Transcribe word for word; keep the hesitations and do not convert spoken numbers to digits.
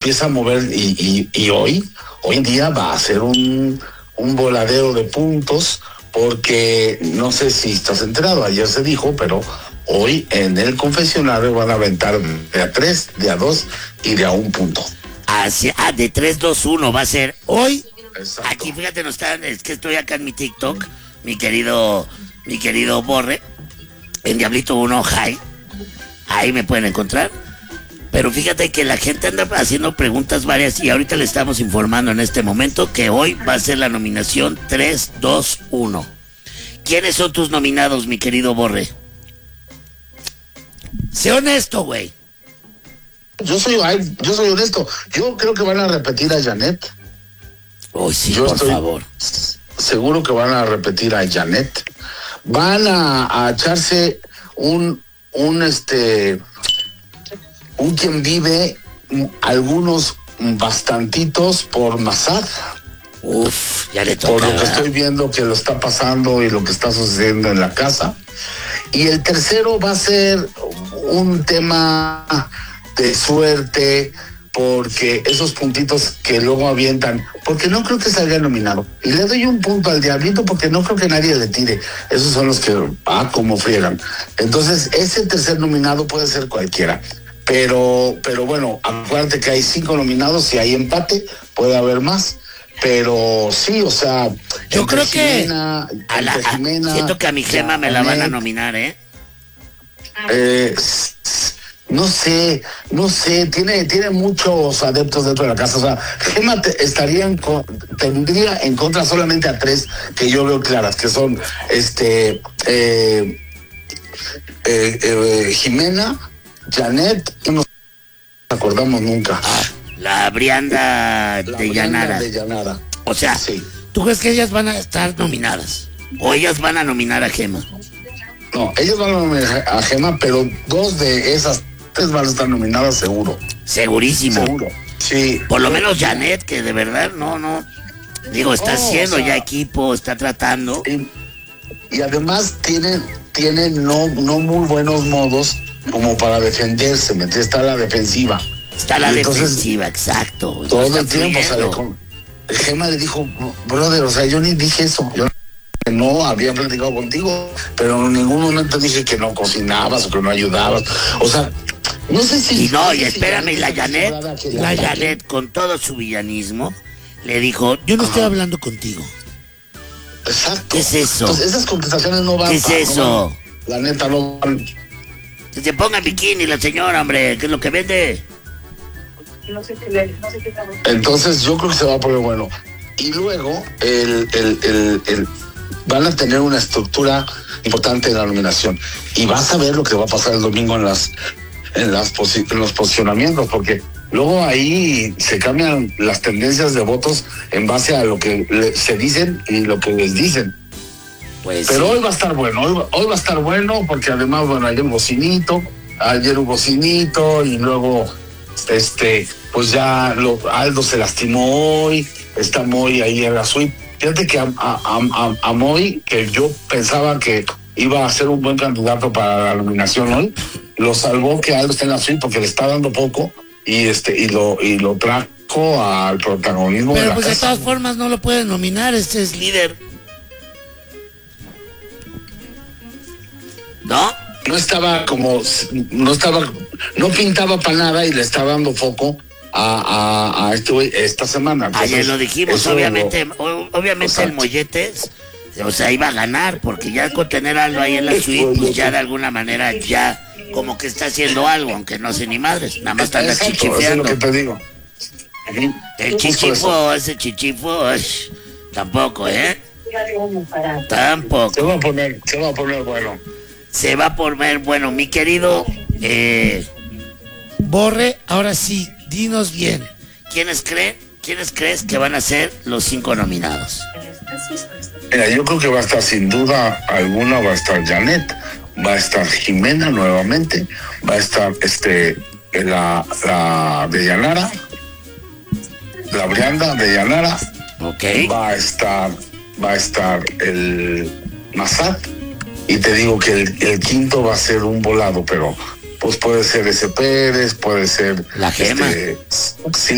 empieza a mover y, y, y hoy, hoy en día va a ser un, un voladero de puntos, porque no sé si estás enterado, ayer se dijo, pero hoy en el confesionario van a aventar de a tres, de a dos y de a un punto. Hacia, ah, de tres, dos, uno va a ser hoy. Exacto. Aquí, fíjate, no está, es que estoy acá en mi TikTok, mi querido, mi querido Borre, en Diablito uno High. Ahí me pueden encontrar. Pero fíjate que la gente anda haciendo preguntas varias y ahorita le estamos informando en este momento que hoy va a ser la nominación tres, dos, uno. ¿Quiénes son tus nominados, mi querido Borre? Sé honesto, güey. Yo soy, ay, yo soy honesto. Yo creo que van a repetir a Janet. Oh, sí, yo por estoy favor. seguro que van a repetir a Janet. Van a, a echarse un, un este, un quien vive, algunos bastantitos por Massad. Uf, ya le toca. Por lo que estoy viendo que lo está pasando y lo que está sucediendo en la casa. Y el tercero va a ser un tema de suerte, porque esos puntitos que luego avientan, porque no creo que salga nominado. Y le doy un punto al Diablito porque no creo que nadie le tire. Esos son los que, ah, como friegan. Entonces, ese tercer nominado puede ser cualquiera. Pero, pero bueno, acuérdate que hay cinco nominados y hay empate, puede haber más. Pero sí, o sea, yo creo Jimena, que a la, a, Jimena, siento que a mi Gema me la van a nominar, ¿eh? Eh, no sé, no sé, tiene, tiene muchos adeptos dentro de la casa. O sea, Gema te, estaría en, tendría en contra solamente a tres que yo veo claras, que son este eh, eh, eh, Jimena, Janet, y no nos acordamos nunca. Ah, la Brianda La de Llanara. de Llanara. O sea, sí. ¿Tú crees que ellas van a estar nominadas? ¿O ellas van a nominar a Gema? No, ellos van a nominar a Gema, pero dos de esas tres van a estar nominadas seguro. Segurísimo. Seguro. Sí. Por lo menos Janet, que de verdad no, no. Digo, está No, haciendo o sea, ya equipo, está tratando. Y, y además tiene, tiene no, no muy buenos modos como para defenderse, ¿me entiendes? Está a la defensiva. Está a la y entonces, defensiva, exacto. Todo está el tiempo sale con... Gema le dijo, brother, o sea, yo ni dije eso. Yo no había platicado contigo, pero en ningún momento dije que no cocinabas o que no ayudabas. O sea, no sé si... Y no, no y sé espérame, si la Janet, la la Janet con todo su villanismo, le dijo, yo no Ajá. estoy hablando contigo. Exacto. ¿Qué es eso? Entonces, esas conversaciones no van. ¿Qué es pa, eso? No van. La neta no van. Que se ponga bikini la señora, hombre, que es lo que vende. No sé qué le, no sé qué estamos. Entonces yo creo que se va a poner bueno. Y luego el, el, el, el, van a tener una estructura importante en la nominación. Y vas a ver lo que va a pasar el domingo en las en las posi en los posicionamientos, porque luego ahí se cambian las tendencias de votos en base a lo que le, se dicen y lo que les dicen. Pues Pero sí. hoy va a estar bueno, hoy, hoy va a estar bueno, porque además, bueno, ayer un bocinito, ayer un bocinito, y luego, este, pues ya lo, Aldo se lastimó hoy, está Moy ahí en la suite. Fíjate que a, a, a, a Moy, que yo pensaba que iba a ser un buen candidato para la nominación hoy, lo salvó que Aldo esté en la suite porque le está dando poco, y este, y lo, y lo trajo al protagonismo. Pero de la pues de casa. todas formas no lo pueden nominar, este es líder. ¿No? No estaba como, no estaba, no pintaba para nada y le estaba dando foco a, a, a este güey esta semana. Entonces, ayer lo dijimos, eso obviamente, lo, o, obviamente exacto. el Molletes, o sea, iba a ganar, porque ya con tener algo ahí en la suite, pues ya de alguna manera ya como que está haciendo algo, aunque no sé ni madres, nada más está Exacto, chichifeando. eso es lo que te digo. El chichifo, ese chichifo, sh, tampoco, ¿eh? Tampoco. Se va a poner, se va a poner bueno. Se va a poner bueno, mi querido eh, Borre, ahora sí, dinos bien, ¿quiénes creen, quiénes crees que van a ser los cinco nominados? Mira, yo creo que va a estar sin duda alguna, va a estar Janet, va a estar Jimena nuevamente, va a estar este la, la de Llanara, la Brianda de Llanara, Okay. va a estar, va a estar el Massad, y te digo que el, el quinto va a ser un volado, pero pues puede ser ese Pérez, puede ser la Gema. Este, sí,